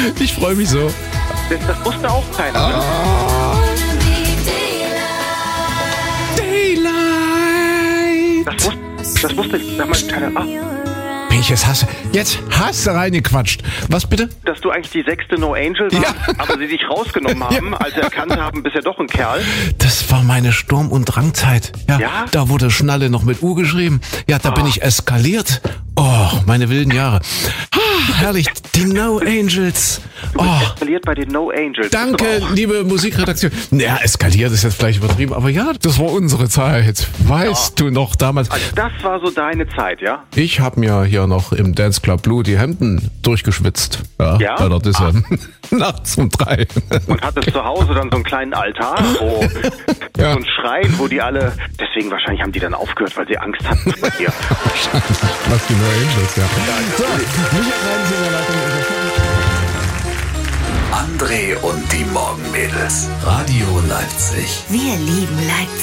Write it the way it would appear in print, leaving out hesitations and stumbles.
Ich freue mich so. Das wusste auch keiner. Ne? Daylight. Das wusste damals keiner. Wenn ich es hasse. Jetzt hast du reingequatscht. Was bitte? Dass du eigentlich die 6. No Angel warst, aber sie dich rausgenommen haben, als sie erkannt haben, bist ja doch ein Kerl. Das war meine Sturm- und Drangzeit. Ja? Da wurde Schnalle noch mit U geschrieben. Ja, da bin ich eskaliert. Oh, meine wilden Jahre. Herrlich, die No Angels. Du bist eskaliert bei den No Angels. Danke, liebe Musikredaktion. Naja, eskaliert ist jetzt vielleicht übertrieben, aber ja, das war unsere Zeit. Weißt du noch damals? Also das war so deine Zeit, ja? Ich habe mir hier noch im Dance Club Blue die Hemden durchgeschwitzt. Ja? Bei der Disse. Nachts um 3. Und hattest zu Hause dann so einen kleinen Altar, wo so ein Schrein, wo die alle, deswegen wahrscheinlich haben die dann aufgehört, weil sie Angst hatten vor dir. Was die No Angels, ja. So, André und die Morgenmädels. Radio Leipzig. Wir lieben Leipzig.